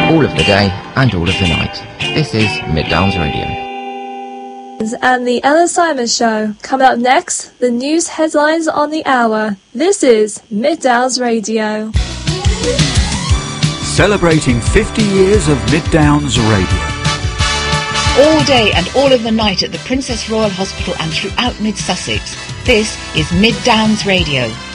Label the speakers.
Speaker 1: all of the day and all of the night. This is Mid Downs Radio.
Speaker 2: And the Ella Simons Show. Coming up next, the news headlines on the hour. This is Mid Downs Radio.
Speaker 3: Celebrating 50 years of Mid Downs Radio.
Speaker 4: All day and all of the night at the Princess Royal Hospital and throughout Mid Sussex. This is Mid Downs Radio.